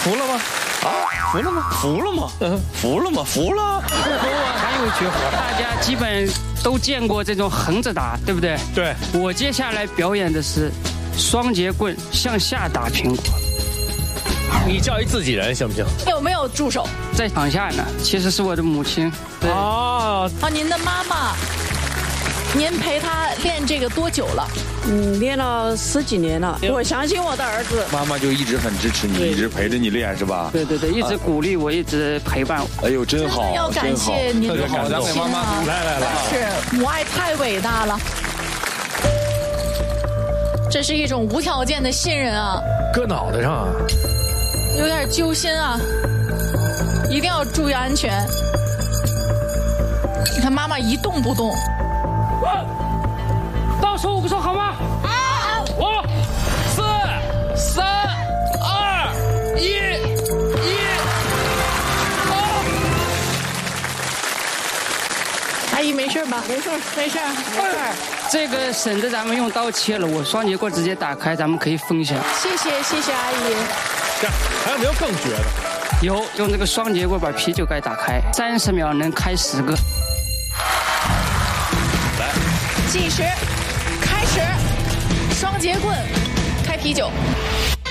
服了吗？啊，服了吗？服了吗？服了吗？服了。 还有一句话，大家基本都见过这种横着打，对不对？ 对。 我接下来表演的是双节棍向下打苹果。 你叫一自己人行不行？ 有没有助手？ 在场下呢，其实是我的母亲。 啊， 您的妈妈，您陪她练这个多久了？ 练了10几年了。我相信我的儿子。 妈妈就一直很支持你，一直陪着你练，是吧？ 对，一直鼓励我，一直陪伴我。 哎呦，真好， 要感谢您的好，咱给妈妈来， 是母爱太伟大了。这是一种无条件的信任啊， 搁脑袋上啊， 有点揪心啊，一定要注意安全。你看妈妈一动不动。 倒数5个数好吗？5、4、3、2、1。 阿姨没事吧？没事。 这个省得咱们用刀切了，我双节棍直接打开，咱们可以分享。 谢谢阿姨。 这样还有没有更绝的？ 有，用这个双节棍把啤酒盖打开，30秒能开10个。 来， 计时，开始，双节棍，开啤酒。